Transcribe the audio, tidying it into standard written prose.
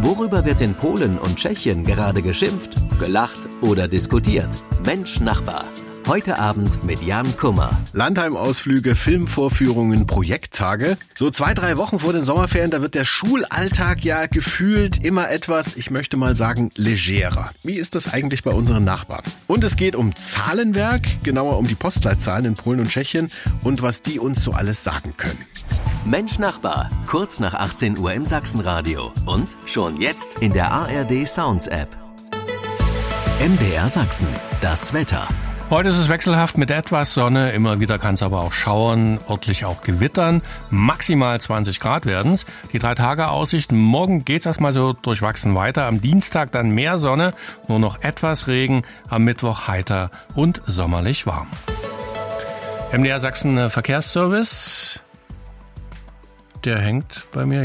Worüber wird in Polen und Tschechien gerade geschimpft, gelacht oder diskutiert? Mensch Nachbar. Heute Abend mit Jan Kummer. Landheim-Ausflüge, Filmvorführungen, Projekttage. So 2-3 Wochen vor den Sommerferien, da wird der Schulalltag ja gefühlt immer etwas, ich möchte mal sagen, legerer. Wie ist das eigentlich bei unseren Nachbarn? Und es geht um Zahlenwerk, genauer um die Postleitzahlen in Polen und Tschechien und was die uns so alles sagen können. Mensch Nachbar, kurz nach 18 Uhr im Sachsenradio und schon jetzt in der ARD Sounds App. MDR Sachsen, das Wetter. Heute ist es wechselhaft mit etwas Sonne, immer wieder kann es aber auch schauern, örtlich auch gewittern. Maximal 20 Grad werden's. Die 3-Tage-Aussichten, morgen geht's erstmal so durchwachsen weiter. Am Dienstag dann mehr Sonne, nur noch etwas Regen, am Mittwoch heiter und sommerlich warm. MDR Sachsen Verkehrsservice, der hängt bei mir.